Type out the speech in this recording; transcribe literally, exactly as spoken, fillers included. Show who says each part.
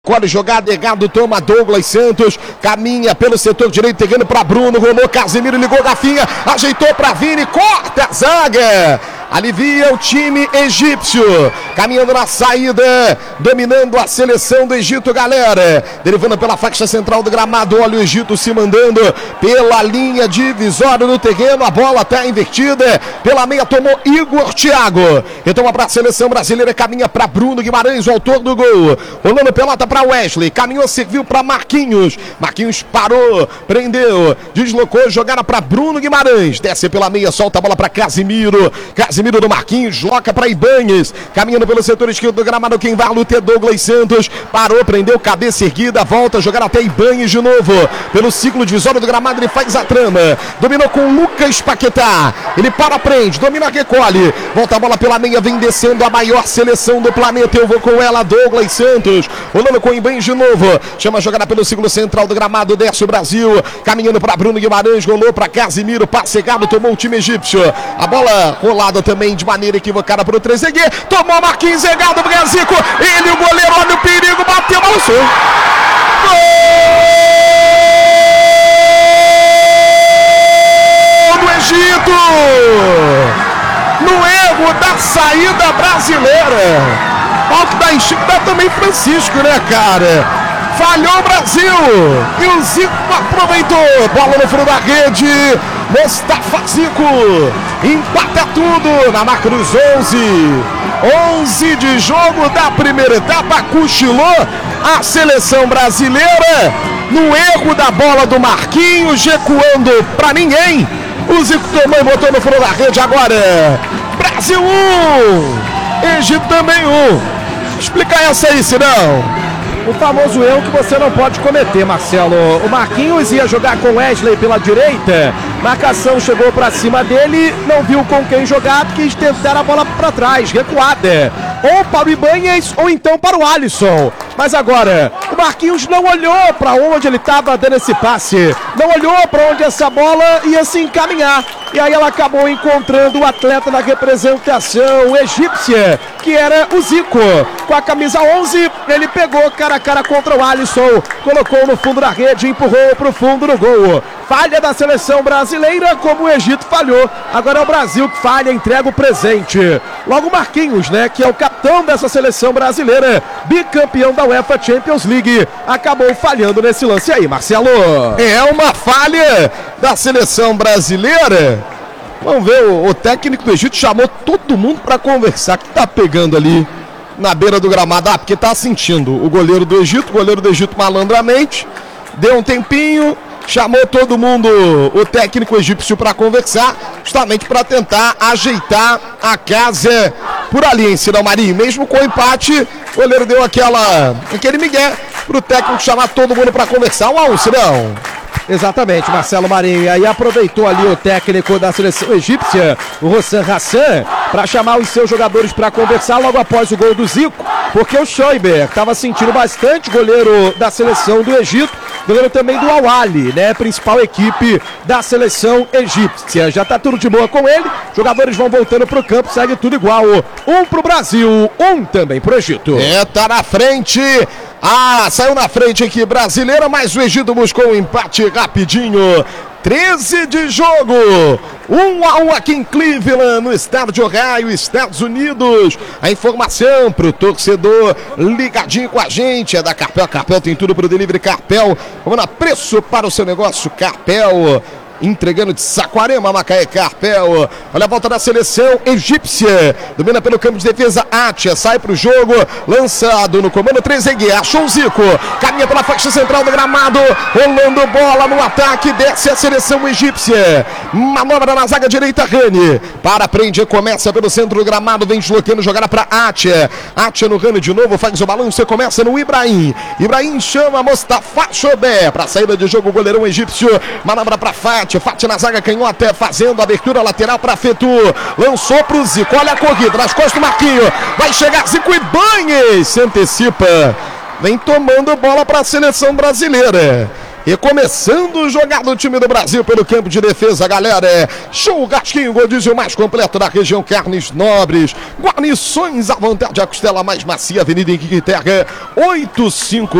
Speaker 1: Olha, jogada errado, toma Douglas Santos, caminha pelo setor direito, pegando para Bruno, rolou Casemiro, ligou Rafinha, ajeitou para Vini, corta a zaga, alivia o time egípcio, caminhando na saída, dominando a seleção do Egito, galera, derivando pela faixa central do gramado, olha o Egito se mandando pela linha divisória do terreno, a bola está invertida, pela meia tomou Igor Thiago, retoma para a seleção brasileira, caminha para Bruno Guimarães, o autor do gol, rolando pelota para Wesley, caminhou, serviu para Marquinhos, Marquinhos parou, prendeu, deslocou, jogada para Bruno Guimarães, desce pela meia, solta a bola para Casemiro, Casemiro do Marquinhos, loca para Ibanez, caminhando pelo setor esquerdo do gramado, quem vai lutar é Douglas Santos, parou, prendeu, cabeça erguida, volta, jogar até Ibanez de novo, pelo ciclo divisório do gramado, ele faz a trama, dominou com Lucas Paquetá, ele para, prende, domina, recolhe, volta a bola pela meia, vem descendo a maior seleção do planeta, eu vou com ela, Douglas Santos, rolando com o Ibanez de novo, chama a jogada pelo ciclo central do gramado, desce o Brasil, caminhando para Bruno Guimarães, rolou para Casemiro, passe errado, tomou o time egípcio, a bola rolada também de maneira equivocada para o Trezeguet, tomou Marquinhos, errado, Brazico, ele, o goleiro, olha o perigo, bateu, balançou, gol do Egito, no erro da saída brasileira. Palco da Chico, dá também Francisco, né, cara? Falhou o Brasil e o Zico aproveitou. Bola no fundo da rede. Mostafa Zico empata tudo na marca dos onze. onze de jogo da primeira etapa. Cochilou a seleção brasileira no erro da bola do Marquinhos, recuando pra ninguém. O Zico tomou e botou no fundo da rede. Agora, Brasil um, Egito também um. Explica essa aí, Sidão.
Speaker 2: O famoso erro que você não pode cometer, Marcelo. O Marquinhos ia jogar com Wesley pela direita, marcação chegou pra cima dele, não viu com quem jogar, quis tentar a bola pra trás, recuada. Ou para o Ibanez, ou então para o Alisson. Mas agora, o Marquinhos não olhou para onde ele estava dando esse passe, não olhou para onde essa bola ia se encaminhar. E aí ela acabou encontrando o atleta na representação egípcia, que era o Zico. Com a camisa onze, ele pegou cara a cara contra o Alisson, colocou no fundo da rede e empurrou para o fundo do gol. Falha da seleção brasileira, como o Egito falhou. Agora é o Brasil que falha, entrega o presente. Logo o Marquinhos, né, que é o capitão dessa seleção brasileira, bicampeão da UEFA Champions League, acabou falhando nesse lance aí, Marcelo.
Speaker 1: É uma falha da seleção brasileira. Vamos ver, o, o técnico do Egito chamou todo mundo para conversar. Que tá pegando ali na beira do gramado? Ah, porque tá sentindo o goleiro do Egito, o goleiro do Egito malandramente, deu um tempinho, chamou todo mundo, o técnico egípcio, para conversar, justamente para tentar ajeitar a casa por ali, hein, Sidão Marinho. Mesmo com o empate, o goleiro deu aquela, aquele migué pro técnico chamar todo mundo para conversar. Um a um, Sidão.
Speaker 2: Exatamente, Marcelo Marinho. E aí aproveitou ali o técnico da seleção egípcia, o Hossam Hassan, para chamar os seus jogadores para conversar logo após o gol do Zico, porque o Schoiber estava sentindo bastante, goleiro da seleção do Egito, goleiro também do Al Ahly, né, principal equipe da seleção egípcia. Já tá tudo de boa com ele, jogadores vão voltando pro campo, segue tudo igual. Um pro Brasil, um também pro Egito.
Speaker 1: É, tá na frente. Ah, saiu na frente aqui brasileira, mas o Egito buscou um empate rapidinho. treze de jogo, um a um aqui em Cleveland, no estado de Ohio, Estados Unidos. A informação pro torcedor ligadinho com a gente é da Carpel. Carpel tem tudo pro delivery. Carpel, vamos na preço para o seu negócio. Carpel, entregando de Saquarema, Macaé. Carpel, olha a volta da seleção egípcia, domina pelo campo de defesa, Atia, sai pro jogo, lançado no comando Trezeguet, achou o Zico, caminha pela faixa central do gramado, rolando bola no ataque, desce a seleção egípcia, manobra na zaga direita, Rani, para, prende, começa pelo centro do gramado, vem deslocando, jogada para Atia, Atia no Rani de novo, faz o balanço, você começa no Ibrahim, Ibrahim chama Mostafa Chobé, para saída de jogo, o goleirão egípcio, manobra para Fati, Fati na zaga canhota, fazendo abertura lateral para Fetu, lançou pro Zico, olha a corrida, nas costas do Marquinho, vai chegar Zico, Ibanez se antecipa, vem tomando bola para a seleção brasileira. Recomeçando o jogar do time do Brasil pelo campo de defesa, galera. É churrasquinho, rodízio mais completo da região, carnes nobres, guarnições à vontade, a costela mais macia, Avenida Henrique Terra, oito cinco